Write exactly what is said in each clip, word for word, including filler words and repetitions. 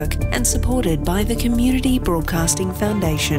and supported by the Community Broadcasting Foundation.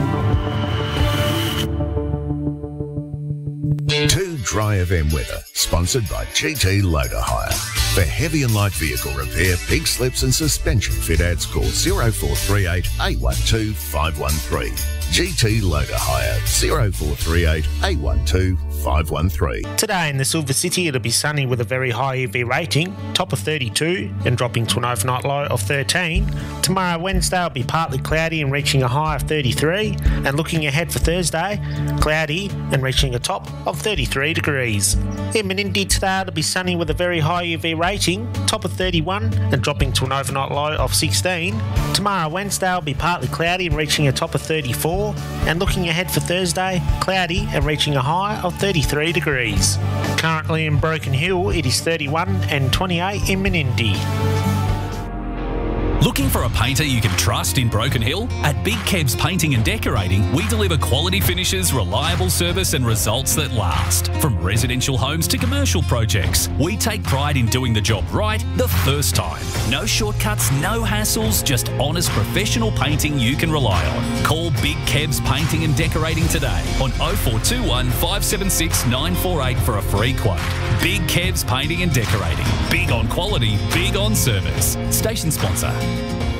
Two Dry F M weather, sponsored by G T Loader Hire. For heavy and light vehicle repair, pig slips and suspension fit outs, call zero four three eight, eight one two, five one three. G T Loader Hire, zero four three eight, eight one two, five one three. Today in the Silver City, it'll be sunny with a very high U V rating, top of thirty-two and dropping to an overnight low of thirteen. Tomorrow, Wednesday, will be partly cloudy and reaching a high of thirty-three. And looking ahead for Thursday, cloudy and reaching a top of thirty-three degrees. In Menindee today, it'll be sunny with a very high U V rating, top of thirty-one and dropping to an overnight low of sixteen. Tomorrow, Wednesday, will be partly cloudy and reaching a top of thirty-four. And looking ahead for Thursday, cloudy and reaching a high of thirty-three degrees. Currently in Broken Hill, it is thirty-one and twenty-eight in Menindee. Looking for a painter you can trust in Broken Hill? At Big Kebs Painting and Decorating, we deliver quality finishes, reliable service and results that last. From residential homes to commercial projects, we take pride in doing the job right the first time. No shortcuts, no hassles, just honest professional painting you can rely on. Call Big Kebs Painting and Decorating today on oh four two one, five seven six, nine four eight for a free quote. Big Kebs Painting and Decorating. Big on quality, big on service. Station sponsor.